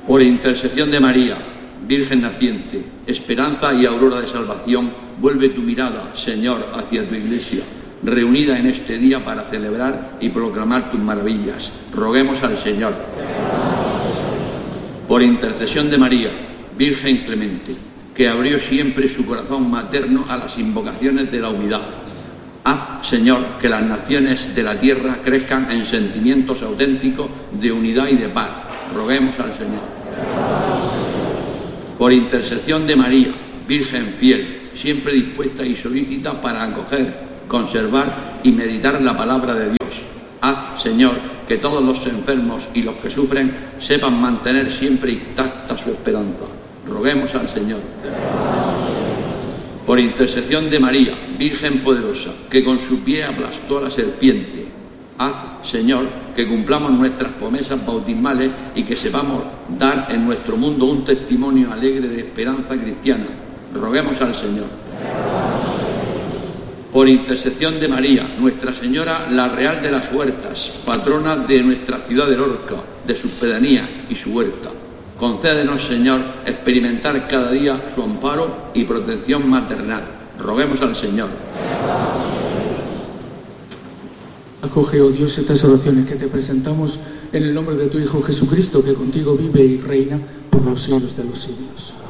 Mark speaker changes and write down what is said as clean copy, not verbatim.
Speaker 1: Por intercesión de María, Virgen naciente, esperanza y aurora de salvación, vuelve tu mirada, Señor, hacia tu Iglesia, reunida en este día para celebrar y proclamar tus maravillas. Roguemos al Señor. Por intercesión de María, Virgen clemente, que abrió siempre su corazón materno a las invocaciones de la humildad. Haz, Señor, que las naciones de la tierra crezcan en sentimientos auténticos de unidad y de paz. Roguemos al Señor. Por intercesión de María, Virgen fiel, siempre dispuesta y solícita para acoger, conservar y meditar la palabra de Dios. Haz, Señor, que todos los enfermos y los que sufren sepan mantener siempre intacta su esperanza. Roguemos al Señor. Por intercesión de María, Virgen poderosa, que con su pie aplastó a la serpiente. Haz, Señor, que cumplamos nuestras promesas bautismales y que sepamos dar en nuestro mundo un testimonio alegre de esperanza cristiana. Roguemos al Señor. Por intercesión de María, Nuestra Señora, la Real de las Huertas, patrona de nuestra ciudad de Lorca, de sus pedanías y su huerta, concédenos, Señor, experimentar cada día su amparo y protección maternal. Roguemos al Señor.
Speaker 2: Acoge, oh Dios, estas oraciones que te presentamos en el nombre de tu Hijo Jesucristo, que contigo vive y reina por los siglos de los siglos.